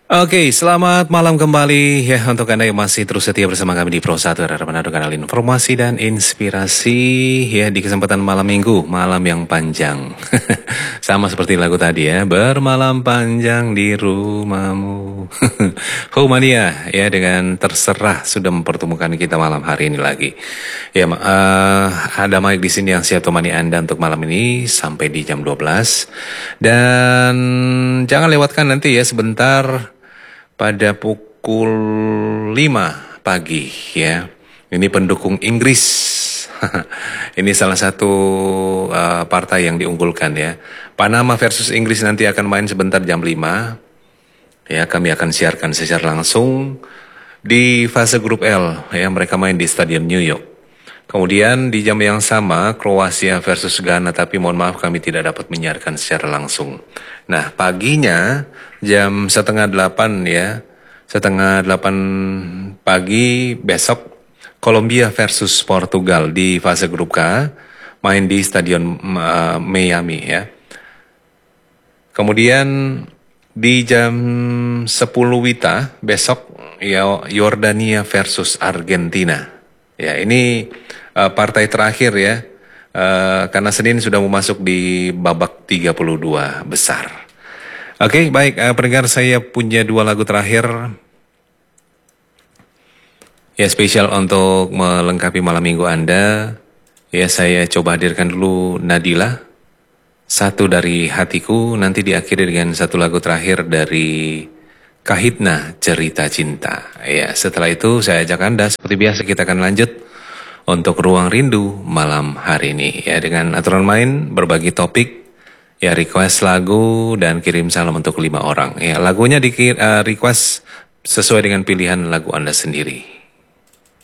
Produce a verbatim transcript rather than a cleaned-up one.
Oke, selamat malam kembali ya untuk Anda yang masih terus setia bersama kami di Pro satu Radar Manado, kanal informasi dan inspirasi ya di kesempatan malam minggu, malam yang panjang. Sama seperti lagu tadi ya, bermalam panjang di rumahmu. Humania ya dengan terserah sudah mempertemukan kita malam hari ini lagi. Ya, uh, ada Mike di sini yang siap temani Anda untuk malam ini sampai di jam dua belas. Dan jangan lewatkan nanti ya sebentar pada pukul lima pagi ya. Ini pendukung Inggris. Ini salah satu uh, partai yang diunggulkan ya. Panama versus Inggris nanti akan main sebentar jam lima. Ya, kami akan siarkan secara langsung di fase grup L ya, mereka main di Stadion New York. Kemudian di jam yang sama Kroasia versus Ghana, tapi mohon maaf kami tidak dapat menyiarkan secara langsung. Nah, paginya jam setengah delapan ya, setengah delapan pagi besok Kolombia versus Portugal di fase grup K, main di Stadion uh, Miami ya. Kemudian di jam sepuluh Wita besok ya, Yordania versus Argentina. Ya, ini uh, partai terakhir ya, uh, karena Senin sudah masuk di babak tiga puluh dua besar. Oke, okay, baik, uh, pendengar, saya punya dua lagu terakhir. Ya, spesial untuk melengkapi malam minggu Anda. Ya, saya coba hadirkan dulu Nadila, Satu Dari Hatiku, nanti diakhiri dengan satu lagu terakhir dari Kahitna, Cerita Cinta. Ya, setelah itu saya ajak Anda seperti biasa kita akan lanjut untuk Ruang Rindu malam hari ini ya, dengan aturan main berbagi topik ya, request lagu dan kirim salam untuk lima orang ya. Lagunya di uh, request sesuai dengan pilihan lagu Anda sendiri.